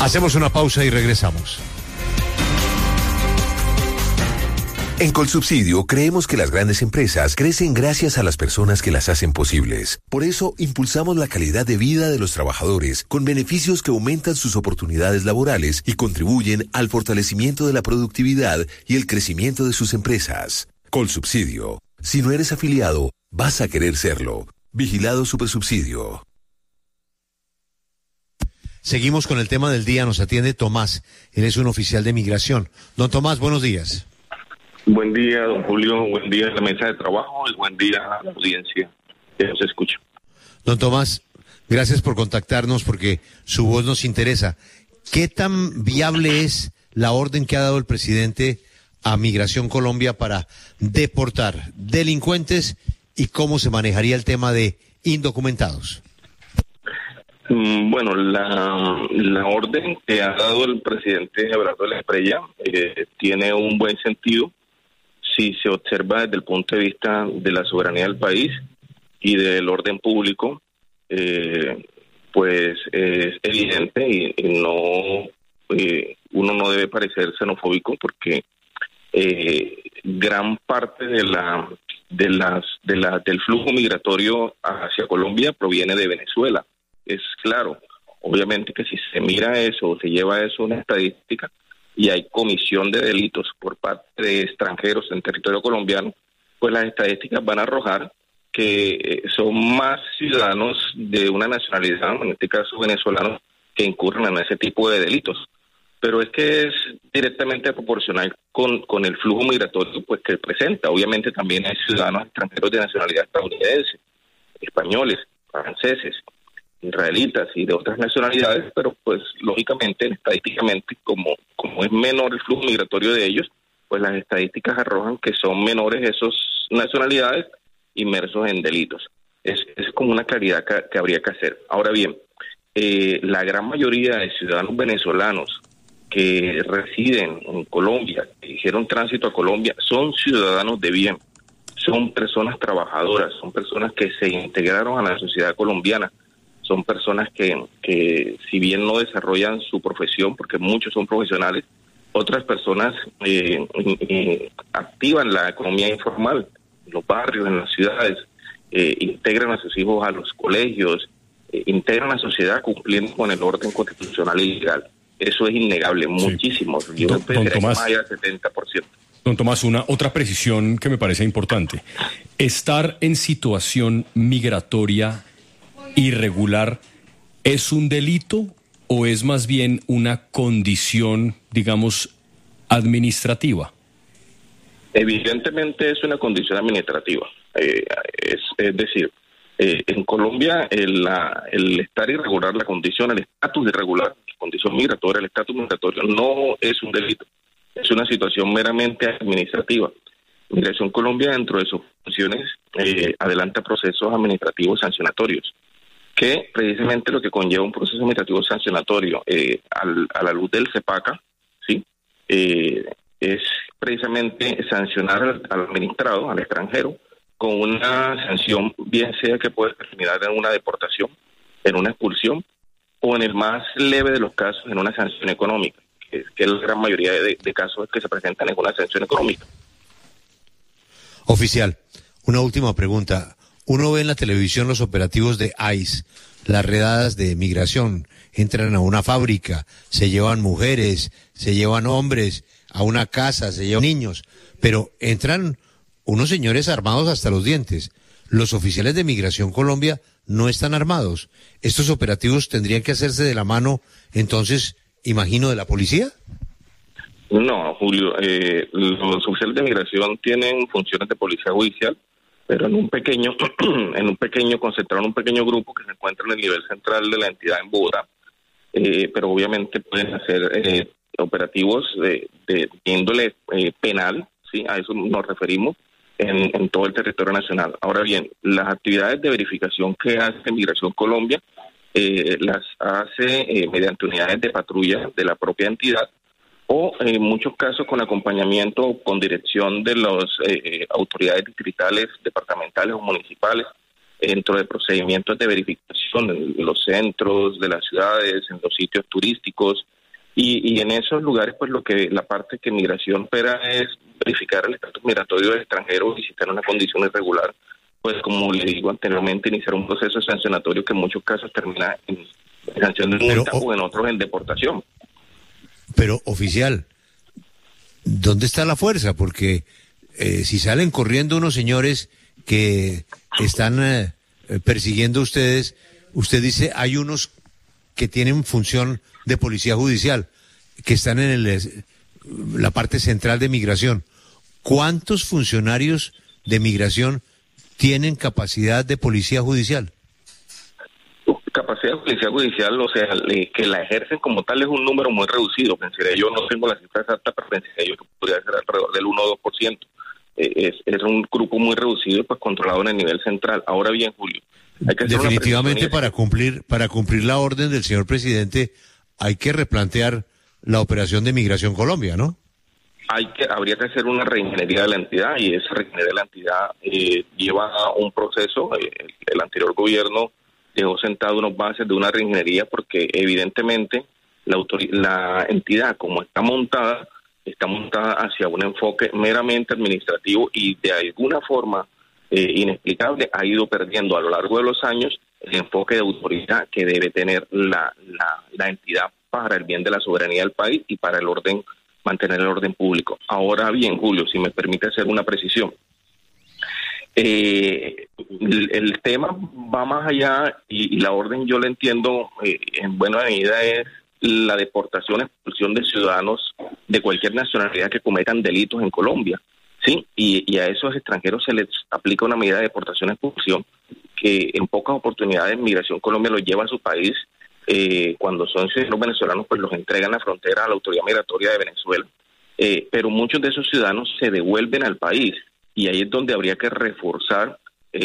Hacemos una pausa y regresamos. En Colsubsidio creemos que las grandes empresas crecen gracias a las personas que las hacen posibles. Por eso impulsamos la calidad de vida de los trabajadores con beneficios que aumentan sus oportunidades laborales y contribuyen al fortalecimiento de la productividad y el crecimiento de sus empresas. Colsubsidio. Si no eres afiliado, vas a querer serlo. Vigilado Supersubsidio. Seguimos con el tema del día. Nos atiende Tomás. Él es un oficial de migración. Don Tomás, buenos días. Buen día, don Julio, buen día en la mesa de trabajo y buen día a la audiencia que nos escucha. Don Tomás, gracias por contactarnos porque su voz nos interesa. ¿Qué tan viable es la orden que ha dado el presidente a Migración Colombia para deportar delincuentes y cómo se manejaría el tema de indocumentados? Bueno, la orden que ha dado el presidente Abelardo Esprella tiene un buen sentido si se observa desde el punto de vista de la soberanía del país y del orden público. Pues es evidente y no uno no debe parecer xenofóbico porque gran parte del flujo migratorio hacia Colombia proviene de Venezuela. Es claro, obviamente que si se mira eso o se lleva eso a una estadística y hay comisión de delitos por parte de extranjeros en territorio colombiano, pues las estadísticas van a arrojar que son más ciudadanos de una nacionalidad, en este caso venezolanos, que incurren en ese tipo de delitos. Pero es que es directamente proporcional con el flujo migratorio pues que presenta. Obviamente también hay ciudadanos extranjeros de nacionalidad estadounidense, españoles, franceses, israelitas y de otras nacionalidades, pero pues lógicamente, estadísticamente, como es menor el flujo migratorio de ellos, pues las estadísticas arrojan que son menores esas nacionalidades inmersos en delitos. Es como una claridad que habría que hacer. Ahora bien, la gran mayoría de ciudadanos venezolanos que residen en Colombia, que hicieron tránsito a Colombia, son ciudadanos de bien, son personas trabajadoras, son personas que se integraron a la sociedad colombiana, son personas que si bien no desarrollan su profesión, porque muchos son profesionales, otras personas activan la economía informal en los barrios, en las ciudades, integran a sus hijos a los colegios, integran a la sociedad cumpliendo con el orden constitucional y legal. Eso es innegable, sí. Muchísimo. Yo don Tomás, más allá del 70%. Don Tomás, otra precisión que me parece importante. Estar en situación migratoria irregular, ¿es un delito o es más bien una condición, digamos, administrativa? Evidentemente es una condición administrativa. Es decir, en Colombia el estar irregular, la condición, el estatus irregular, la condición migratoria, el estatus migratorio no es un delito, es una situación meramente administrativa. Migración Colombia, dentro de sus funciones, adelanta procesos administrativos sancionatorios, que precisamente lo que conlleva un proceso administrativo sancionatorio a la luz del CEPACA, ¿sí? Es precisamente sancionar al administrado, al extranjero, con una sanción, bien sea que puede terminar en una deportación, en una expulsión, o en el más leve de los casos, en una sanción económica, que la gran mayoría de casos que se presentan en una sanción económica. Oficial, una última pregunta. Uno ve en la televisión los operativos de ICE, las redadas de migración, entran a una fábrica, se llevan mujeres, se llevan hombres, a una casa, se llevan niños, pero entran unos señores armados hasta los dientes. Los oficiales de Migración Colombia no están armados. ¿Estos operativos tendrían que hacerse de la mano, entonces, imagino, de la policía? No, Julio, los oficiales de migración tienen funciones de policía judicial, pero en un pequeño, concentrado en un pequeño grupo que se encuentra en el nivel central de la entidad en Bogotá, pero obviamente pueden hacer operativos de índole penal, ¿sí? A eso nos referimos en todo el territorio nacional. Ahora bien, las actividades de verificación que hace Migración Colombia las hace mediante unidades de patrulla de la propia entidad, o en muchos casos con acompañamiento o con dirección de las autoridades distritales, departamentales o municipales, dentro de procedimientos de verificación en los centros de las ciudades, en los sitios turísticos, y en esos lugares pues la parte que migración opera es verificar el estatus migratorio del extranjero y si está en una condición irregular, pues como le digo anteriormente, iniciar un proceso sancionatorio que en muchos casos termina en sanción de multa o en otros en deportación. Pero oficial, ¿dónde está la fuerza? Porque si salen corriendo unos señores que están persiguiendo a ustedes, usted dice hay unos que tienen función de policía judicial, que están en la parte central de migración. ¿Cuántos funcionarios de migración tienen capacidad de policía judicial? Capacidad de policía judicial, o sea, que la ejercen como tal es un número muy reducido. Pensaría yo, no tengo la cifra exacta, pero pensaría yo que podría ser alrededor del 1 o 2%. Es un grupo muy reducido, pues controlado en el nivel central. Ahora bien, Julio, hay que hacer definitivamente para cumplir la orden del señor presidente hay que replantear la operación de Migración Colombia, ¿no? Habría que hacer una reingeniería de la entidad, y esa reingeniería de la entidad lleva un proceso. El anterior gobierno dejó sentado unas bases de una reingeniería porque evidentemente la entidad como está montada hacia un enfoque meramente administrativo y de alguna forma inexplicable ha ido perdiendo a lo largo de los años el enfoque de autoridad que debe tener la entidad para el bien de la soberanía del país y para mantener el orden público. Ahora bien, Julio, si me permite hacer una precisión, el tema va más allá y la orden yo la entiendo en buena medida es la deportación, expulsión de ciudadanos de cualquier nacionalidad que cometan delitos en Colombia, ¿sí? Y a esos extranjeros se les aplica una medida de deportación, expulsión, que en pocas oportunidades Migración Colombia los lleva a su país. Cuando son ciudadanos venezolanos, pues los entregan a la frontera a la autoridad migratoria de Venezuela, pero muchos de esos ciudadanos se devuelven al país, y ahí es donde habría que reforzar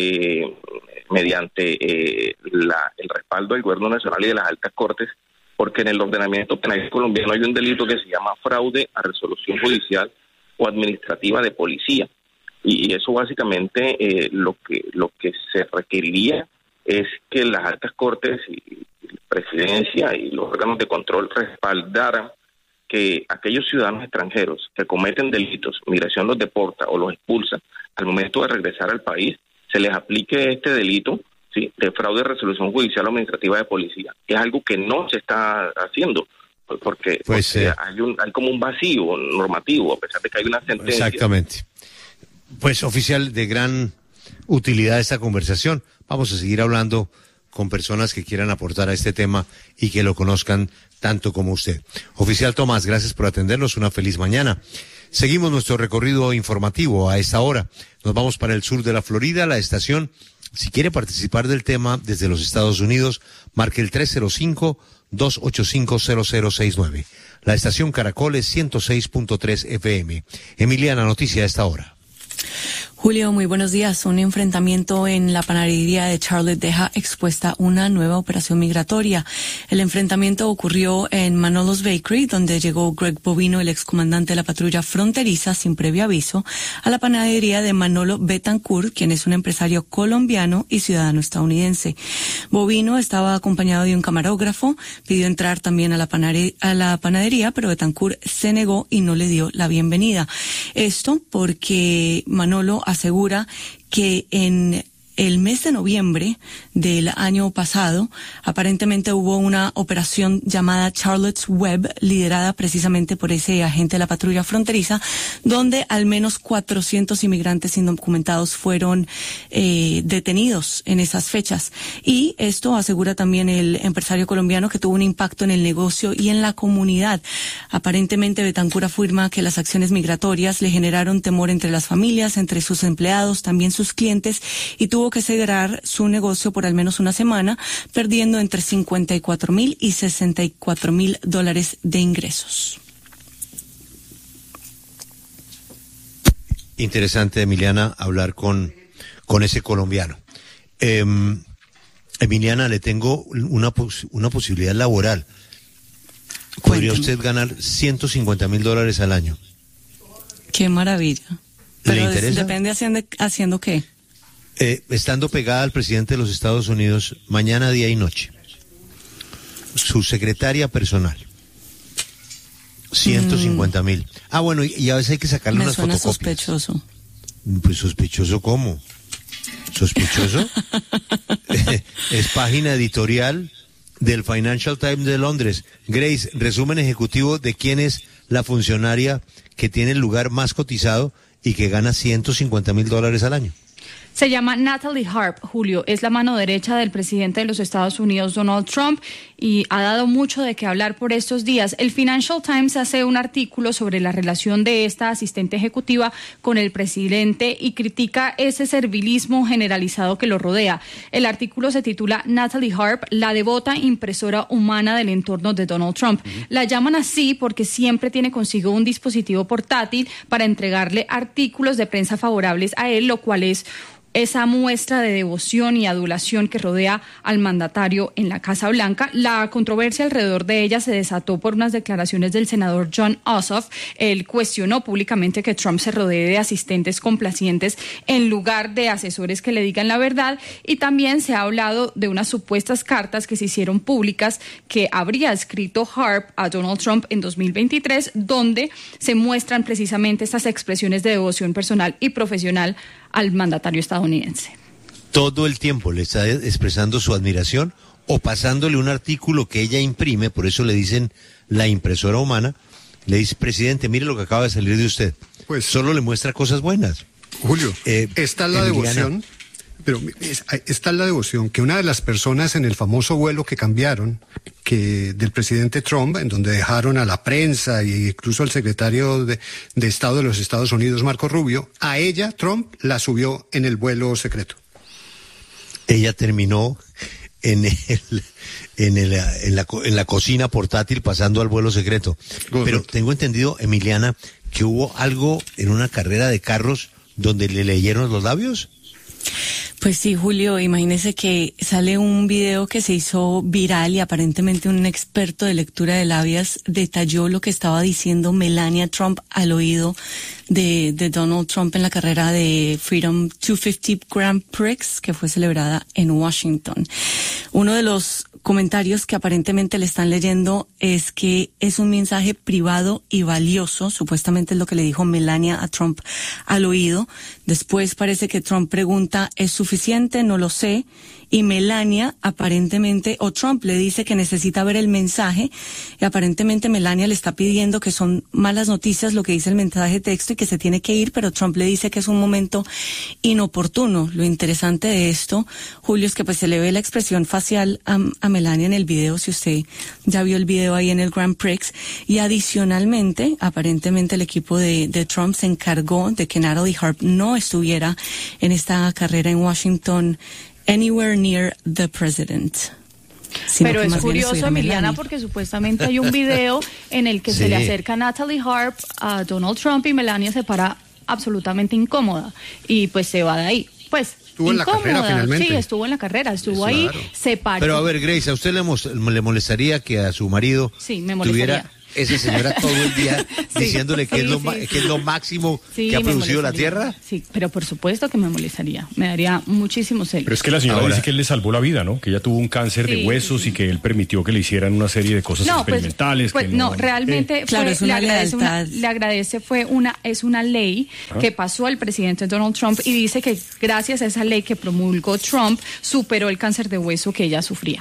mediante el respaldo del gobierno nacional y de las altas cortes, porque en el ordenamiento penal colombiano hay un delito que se llama fraude a resolución judicial o administrativa de policía, y eso básicamente lo que se requeriría es que las altas cortes y presidencia y los órganos de control respaldaran que aquellos ciudadanos extranjeros que cometen delitos, migración los deporta o los expulsa, al momento de regresar al país se les aplique este delito, ¿sí?, de fraude de resolución judicial o administrativa de policía. Es algo que no se está haciendo porque hay como un vacío normativo, a pesar de que hay una sentencia. Exactamente. Pues, oficial, de gran utilidad esta conversación. Vamos a seguir hablando con personas que quieran aportar a este tema y que lo conozcan tanto como usted. Oficial Tomás, gracias por atendernos. Una feliz mañana. Seguimos nuestro recorrido informativo a esta hora. Nos vamos para el sur de la Florida, la estación. Si quiere participar del tema desde los Estados Unidos, marque el 305-285-0069. La estación Caracol es 106.3 FM. Emiliana, noticia a esta hora. Julio, muy buenos días. Un enfrentamiento en la panadería de Charlotte deja expuesta una nueva operación migratoria. El enfrentamiento ocurrió en Manolo's Bakery, donde llegó Greg Bovino, el excomandante de la patrulla fronteriza, sin previo aviso, a la panadería de Manolo Betancourt, quien es un empresario colombiano y ciudadano estadounidense. Bovino estaba acompañado de un camarógrafo, pidió entrar también a la panadería, pero Betancourt se negó y no le dio la bienvenida. Esto porque Manolo asegura que en el mes de noviembre del año pasado, aparentemente hubo una operación llamada Charlotte's Web, liderada precisamente por ese agente de la patrulla fronteriza, donde al menos 400 inmigrantes indocumentados fueron detenidos en esas fechas. Y esto asegura también el empresario colombiano que tuvo un impacto en el negocio y en la comunidad. Aparentemente, Betancourt afirma que las acciones migratorias le generaron temor entre las familias, entre sus empleados, también sus clientes, y tuvo que cerrar su negocio por al menos una semana, perdiendo entre $54,000 y $64,000 de ingresos. Interesante, Emiliana, hablar con ese colombiano. Emiliana, le tengo una posibilidad laboral. Podría usted ganar $150,000 al año. Qué maravilla. ¿Le interesa? Depende haciendo qué. estando pegada al presidente de los Estados Unidos mañana, día y noche. Su secretaria personal. 150,000. Ah, bueno, y a veces hay que sacarle unas fotocopias. Sospechoso. Pues sospechoso, ¿cómo? ¿Sospechoso? Es página editorial del Financial Times de Londres. Grace, resumen ejecutivo de quién es la funcionaria que tiene el lugar más cotizado y que gana $150,000 al año. Se llama Natalie Harp, Julio. Es la mano derecha del presidente de los Estados Unidos, Donald Trump, y ha dado mucho de qué hablar por estos días. El Financial Times hace un artículo sobre la relación de esta asistente ejecutiva con el presidente y critica ese servilismo generalizado que lo rodea. El artículo se titula Natalie Harp, la devota impresora humana del entorno de Donald Trump. La llaman así porque siempre tiene consigo un dispositivo portátil para entregarle artículos de prensa favorables a él, lo cual es esa muestra de devoción y adulación que rodea al mandatario en la Casa Blanca. La controversia alrededor de ella se desató por unas declaraciones del senador Jon Ossoff. Él cuestionó públicamente que Trump se rodee de asistentes complacientes en lugar de asesores que le digan la verdad, y también se ha hablado de unas supuestas cartas que se hicieron públicas que habría escrito Harp a Donald Trump en 2023, donde se muestran precisamente estas expresiones de devoción personal y profesional al mandatario estadounidense. Todo el tiempo le está expresando su admiración o pasándole un artículo que ella imprime, por eso le dicen la impresora humana, le dice: presidente, mire lo que acaba de salir de usted. Pues solo le muestra cosas buenas. Julio, esta es la devoción, pero esta es la devoción que una de las personas en el famoso vuelo que cambiaron, que del presidente Trump, en donde dejaron a la prensa e incluso al secretario de Estado de los Estados Unidos, Marco Rubio, a ella Trump la subió en el vuelo secreto. Ella terminó en la cocina portátil pasando al vuelo secreto. Correcto. Pero tengo entendido, Emiliana, que hubo algo en una carrera de carros donde le leyeron los labios. Pues sí, Julio, imagínese que sale un video que se hizo viral y aparentemente un experto de lectura de labios detalló lo que estaba diciendo Melania Trump al oído de Donald Trump en la carrera de Freedom 250 Grand Prix que fue celebrada en Washington. Uno de los comentarios que aparentemente le están leyendo es que es un mensaje privado y valioso, supuestamente es lo que le dijo Melania a Trump al oído. Después parece que Trump pregunta, ¿es suficiente? No lo sé. Y Melania aparentemente, o Trump le dice que necesita ver el mensaje, y aparentemente Melania le está pidiendo que son malas noticias lo que dice el mensaje de texto y que se tiene que ir, pero Trump le dice que es un momento inoportuno. Lo interesante de esto, Julio, es que pues se le ve la expresión facial a Melania en el video, si usted ya vio el video ahí en el Grand Prix, y adicionalmente, aparentemente el equipo de Trump se encargó de que Natalie Harp no estuviera en esta carrera en Washington anywhere near the president. Pero es curioso, Emiliana, porque supuestamente hay un video en el que se le acerca Natalie Harp a Donald Trump y Melania se para absolutamente incómoda y pues se va de ahí. Pues estuvo en la carrera finalmente. Sí, estuvo en la carrera, estuvo ahí, claro. Se paró. Pero a ver, Grace, ¿a usted le molestaría que a su marido tuviera esa señora todo el día diciéndole que es lo máximo que ha producido la Tierra? Sí, pero por supuesto que me molestaría, me daría muchísimo celo. Pero es que la señora dice que él le salvó la vida, ¿no? Que ella tuvo un cáncer de huesos y que él permitió que le hicieran una serie de cosas experimentales. Pues no, realmente claro, es una lealtad. Le agradece, es una ley que pasó el presidente Donald Trump y dice que gracias a esa ley que promulgó Trump superó el cáncer de hueso que ella sufría.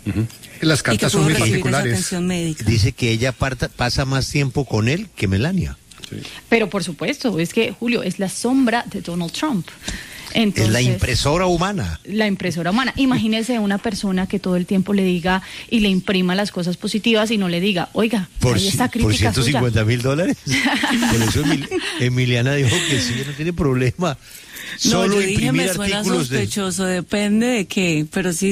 Las cartas son muy particulares. Dice que ella pasa más tiempo con él que Melania. Sí. Pero por supuesto, es que, Julio, es la sombra de Donald Trump. Entonces, es la impresora humana. La impresora humana. Imagínese una persona que todo el tiempo le diga y le imprima las cosas positivas y no le diga, oiga, ahí está crítica ¿por $150,000? Por eso Emiliana dijo que sí, no tiene problema. Solo no, yo dije, imprimir me suena artículos sospechoso, depende de qué, pero sí